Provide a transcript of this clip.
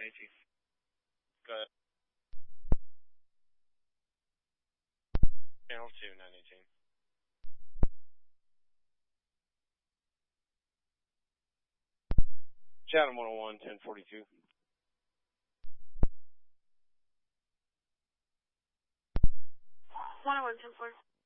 918. Go ahead. Channel 2, 918. Chatham 101, 1042. 101, 10-4.